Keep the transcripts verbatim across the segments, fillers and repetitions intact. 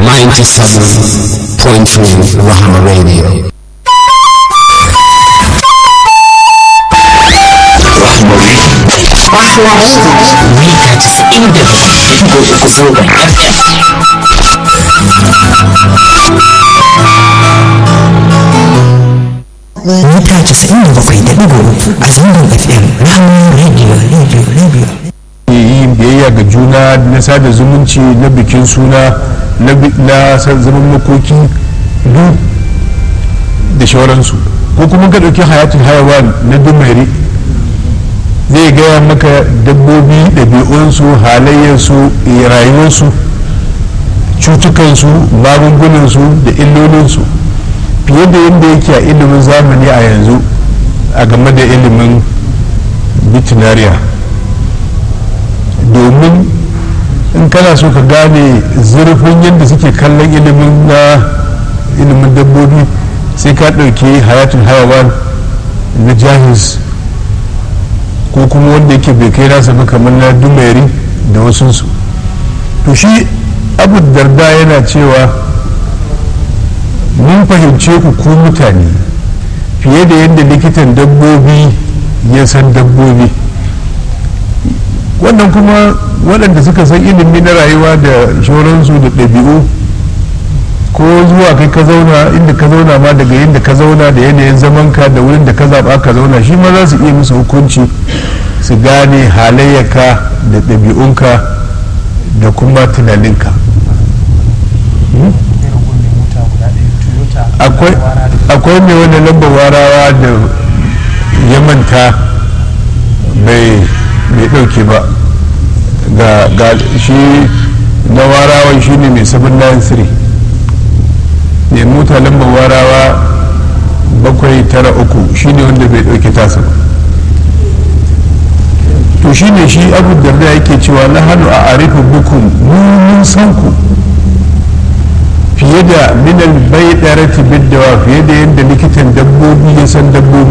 ninety-seven point three Rahama Radio. Mita casa'in da digo uku zangon F M. Mita casa'in da bakwai da digo uku a zangon F M. Rahama Radio, Radio, Radio. Yin biyayya ga juna na sada zumunci na bikin suna na zaman makoki duk da shawararsu, ko kuma ka ɗauki hayatul hayawan na dumari zai gaya maka dabbobi ɗabi'unsu, halayyarsu, rayuwarsu, cutukansu, magungunansu da illolinsu fiye da yadda yake a ilimin zamani a yanzu a game da ilimin veterinariya. Domin in kana so ka gane zurfin yadda suke kallon ilimin na ilimin dabbobi sai ka ɗauki hayatul hayawan na jahiz ko kuma wanda yake bai kai nasa ba kamar na dumeri da wasunsu. To shi abu darda yana cewa mun fahimce ku ku mutane fiye da yadda likitan dabbobi ya san dabbobi. Wannan kuma waɗanda suka san ilimi na rayuwa da shauransu da ɗabi'u, ko zuwa kai ka zauna inda ka zauna ma daga yadda ka zauna da yanayin zamanka da wurin da ka zaɓa ka zauna, shi ma za su iya musu hukunci su gane halayyarka da ɗabi'unka da kuma tunaninka. Akwai mai wani lambar warawa da ya manta bai ɗauke ba ga shi na warawa shi ne mai seven nine three mai mota lambar warawa bakwai tara uku shi ne wanda bai ɗauke tasa ba. to shi ne shi abu darda yake cewa na hannu a arifin bukun mun san ku fiye da minal bai ɗarati biddawa fiye da yadda likitan dabbobi ya san dabbobi.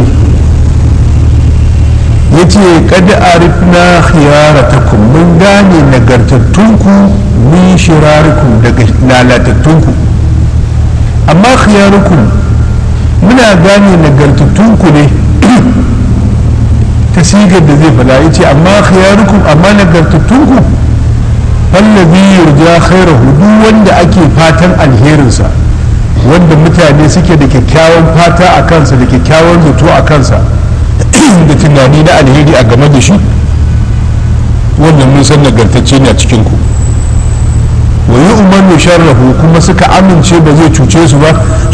ya ce kada arifna khiyaratakum mun gane nagartattunku min shirarikum daga lalatattunku, amma khiyarukum muna gane nagartattunku ne ta sigar da zai fada. ya ce amma khiyarukum amma nagartattunku fallabi yurja khairahu duk wanda ake fatan alherinsa, wanda mutane suke da kyakkyawan fata a kansa da kyakkyawan zato a kansa da tunani na alheri a game da shi, wannan mun san nagartacce ne a cikinku. wa yi umarnu sharrahu kuma suka amince ba zai cuce su ba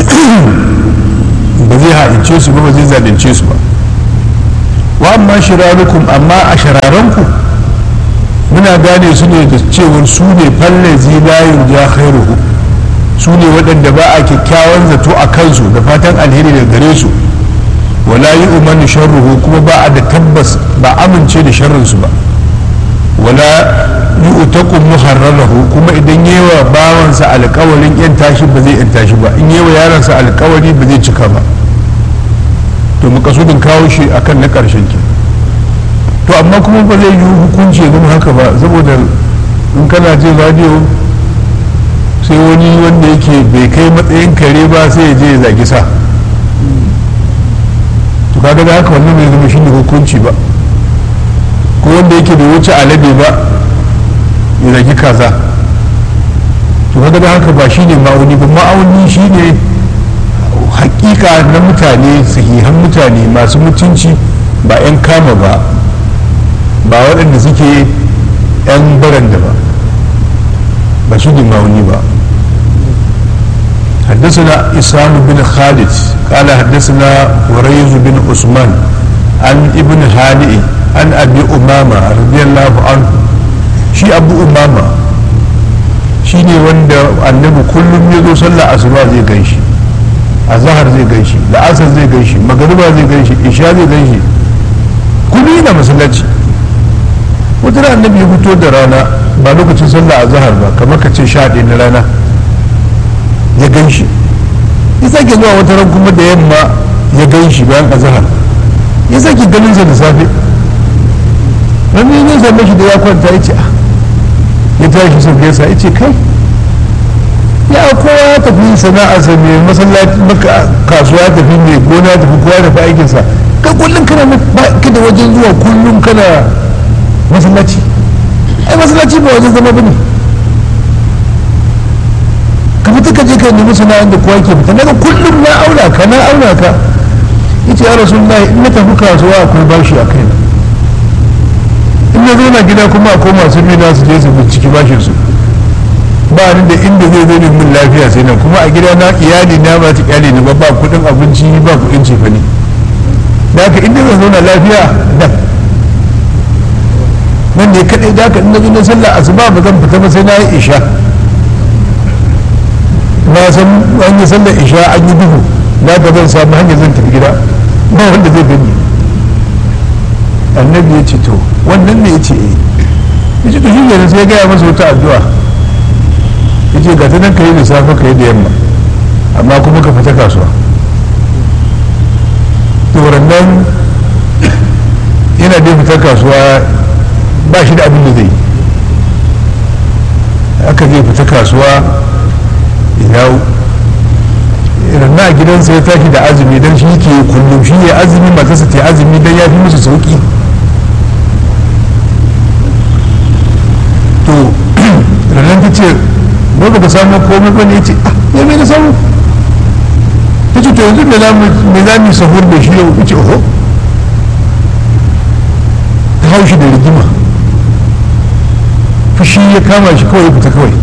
ba zai ha'ince su ba ba zai zalunce su ba. wa amma shirarukum amma a shararanku muna gane su ne da cewar su ne fallazi layin ja khairuhu, su ne waɗanda ba a kyakkyawan zato a kansu da fatan alheri daga gare su. wala yi umarni sharruhu kuma ba a da tabbas ba amince da sharrinsu ba. wala yi utakun muharrarahu kuma idan yewa bawansa alkawarin yan tashi ba zai yan tashi ba, in yewa yaransa alkawari ba zai cika ba. to makasudin kawo shi akan na karshen ki. to amma kuma ba zai yi hukunci zama haka ba, saboda in kana jin radio sai wani wanda yake bai kai matsayin kare ba sai ya je ya zagi sa, to kaga da haka wannan bai zama shine hukunci ba. ko wanda yake bai wuce alade ba ya zagi kaza, to kaga da haka ba shine ma'auni ba. ma'auni shine hakika na mutane, sahihan mutane masu mutunci, ba 'yan kama ba, ba waɗanda suke 'yan baranda ba, ba su ne ma'auni ba. حدثنا إسلام بن خالد قال حدثنا وريز بن عثمان عن ابن هانئ عن أبي أمامة رضي الله عنه. شي أبو أمامة شي ne wanda annabi kullum ya zo sallah asuba zai ganshi, azhar zai ganshi, la'asar zai ganshi, magariba zai ganshi, isha zai ganshi, kullum yana masallaci. wata da annabi ya fito da rana ba lokacin sallah azhar ba, kamar ka ce sha ɗaya na rana ya gan shi. ya sake zuwa wata ran kuma da yamma ya gan shi bayan azhar, ya sake ganin sa da safe. wani ya same shi da ya kwanta ya ce ya tashi sau gaisa ya ce kai ya kowa ya tafi sana'arsa mai masallaci maka kasuwa tafi mai gona tafi kowa tafi aikinsa ka kullum kana ba ka da wajen zuwa kullum kana masallaci ai masallaci ba wajen zama bane ka fita ka je ka nemi sana'ar da kowa ke fita daga kullum na auna ka na auna ka yace ya rasulullahi in na tafi kasuwa akwai bashi a kaina in na zauna gida kuma akwai masu bi na su je su binciki bashin su ba ni da inda zai zo min lafiya sai nan kuma a gida na iyali na ba ta iyali ne ba ba kudin abinci ba kudin cefane da haka inda zan zauna lafiya da nan ne kadai da haka in na zo na sallah asuba ba zan fita ba sai na yi isha na san an yi sallar isha an yi duhu da haka zan samu hanyar zan tafi gida ba wanda zai gani annabi ya ce to wannan ne ya ce eh ya ce to shi ne sai ya gaya masa wata addu'a ya ce ga ta nan ka yi da safe ka yi da yamma amma kuma ka fita kasuwa turan nan yana da fita kasuwa ba shi da abin da zai aka zai fita kasuwa ya dawo irin na gidansa ya tashi da azumi don shi ke kullum shi ya azumi matarsa ta azumi don ya fi musu sauki to ranar ta ce ba ba ka samu komai ba ne ya ce ah ya mai na samu ta ce to yanzu me za mu sahur da shi yau ya ce oho ta hau shi da rigima fushi ya kama shi kawai ya fita kawai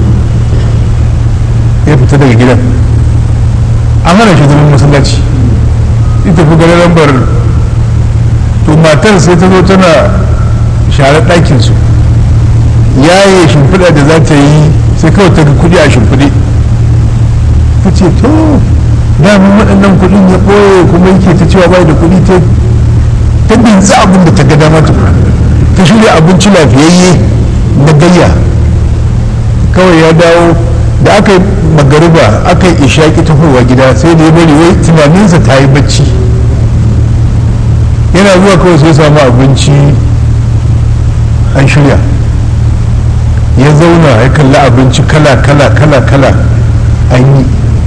ya fita daga gidan an hana shi zaman masallaci ita fi ganin lambar to matar sai ta zo tana share ɗakinsu yaye shimfiɗa da za ta yi sai kawai ta ga kuɗi a shimfiɗe ta ce to damin waɗannan kuɗin ya ɓoye kuma yake ta cewa bai da kuɗi ta ta binsa abin da ta ga dama ta ta shirya abinci lafiyayye na gayya kawai ya dawo da aka yi magariba aka yi ishaƙi tafowa gida sai da ya bari wai tunaninsa ta yi bacci yana zuwa kawai sai samu abinci an shirya ya zauna ya kalli abinci kala kala kala kala an yi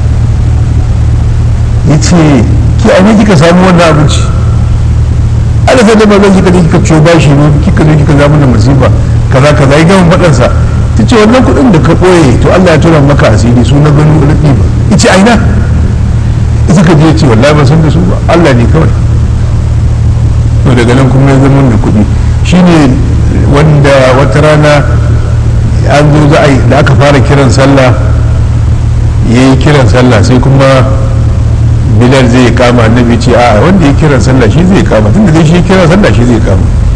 ya ce ki a ne kika samu wannan abinci ala sai da ba zan kika je kika ciyo bashi ne kika zo kika zama da masifa kaza kaza ya gama faɗansa ta ce wannan kuɗin da ka ɓoye to Allah ya tura maka asiri su na gani wani ɗiba ya ce aina ita ka je ce wallahi ba san da su ba Allah ne kawai to daga nan kuma ya zama da kuɗi shine wanda wata rana an zo za a yi da aka fara kiran sallah ya yi kiran sallah sai kuma bilal zai kama annabi ce a wanda ya kiran sallah shi zai kama tunda dai shi ya kiran sallah shi zai kama